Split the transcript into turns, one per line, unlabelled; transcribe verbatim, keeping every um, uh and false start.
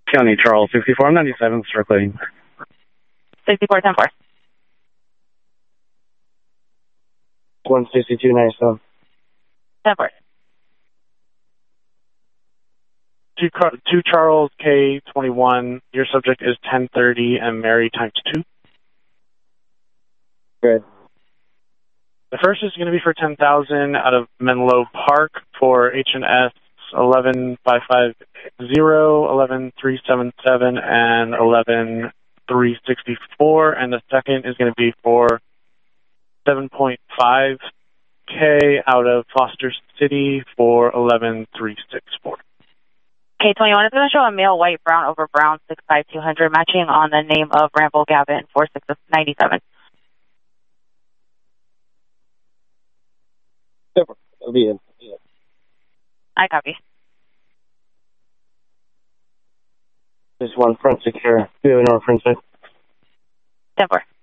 County Charles, sixty-four ninety-seven, circling.
sixty-four ten four.
one sixty-two ninety-seven.
ten four.
Two, two Charles K twenty-one. Your subject is ten thirty and Mary times two.
Good.
The first is going to be for ten thousand out of Menlo Park for H and S eleven five five zero, eleven three seven seven, and eleven three sixty-four. And the second is going to be for seven point five K out of Foster City for eleven three sixty-four.
K twenty-one is going to show a male white brown over brown six five two hundred matching on the name of Rambo Gavin four six ninety-seven.
Super. It'll be in. Yeah.
I copy.
There's one front secure. We have an front side.
ten four.